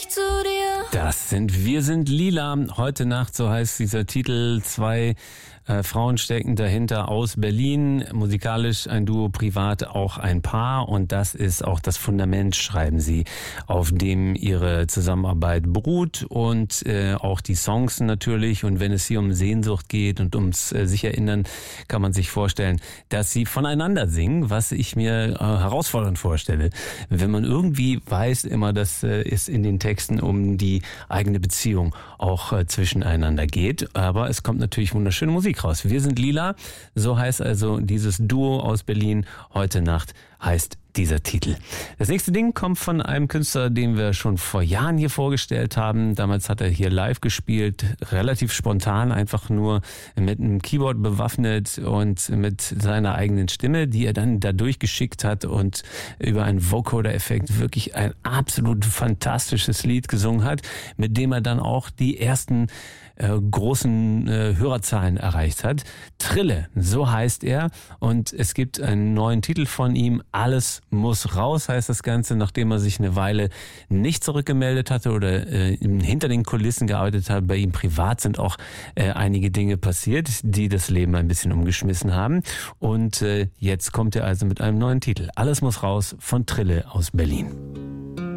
ich zu dir. Wir sind lila. Heute Nacht, so heißt dieser Titel. Zwei Frauen stecken dahinter aus Berlin. Musikalisch ein Duo, privat auch ein Paar. Und das ist auch das Fundament, schreiben sie, auf dem ihre Zusammenarbeit beruht. Und auch die Songs natürlich. Und wenn es hier um Sehnsucht geht und ums sich erinnern, kann man sich vorstellen, dass sie voneinander singen, was ich mir herausfordernd vorstelle. Wenn man irgendwie weiß immer, dass es in den Texten um die eigene Beziehung auch zwischeneinander geht. Aber es kommt natürlich wunderschöne Musik raus. Wir sind lila, so heißt also dieses Duo aus Berlin. Heute Nacht heißt dieser Titel. Das nächste Ding kommt von einem Künstler, den wir schon vor Jahren hier vorgestellt haben. Damals hat er hier live gespielt, relativ spontan, einfach nur mit einem Keyboard bewaffnet und mit seiner eigenen Stimme, die er dann da durchgeschickt hat und über einen Vocoder-Effekt wirklich ein absolut fantastisches Lied gesungen hat, mit dem er dann auch die ersten großen Hörerzahlen erreicht hat. Trille, so heißt er, und es gibt einen neuen Titel von ihm. Alles muss raus, heißt das Ganze, nachdem er sich eine Weile nicht zurückgemeldet hatte oder hinter den Kulissen gearbeitet hat. Bei ihm privat sind auch einige Dinge passiert, die das Leben ein bisschen umgeschmissen haben, und jetzt kommt er also mit einem neuen Titel. Alles muss raus von Trille aus Berlin.